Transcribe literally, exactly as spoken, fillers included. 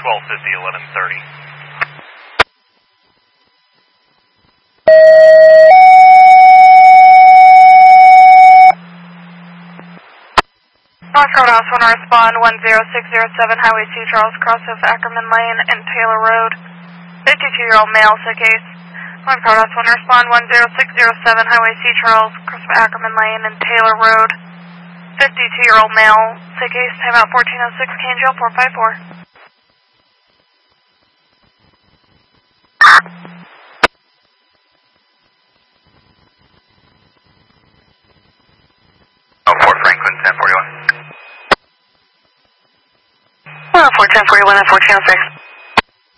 twelve fifty, eleven thirty. North Roadhouse, one respond, one zero six zero seven, Highway C, Charles, cross of Ackerman Lane and Taylor Road. fifty-two-year-old male, sick case. North Roadhouse, one respond, one zero six zero seven, Highway C, Charles, cross of Ackerman Lane and Taylor Road. fifty-two-year-old male, sick case, timeout fourteen oh six, K N G L four five four. Oh, Fort Franklin, ten forty-one. one oh four, ten forty-one and fourteen oh six.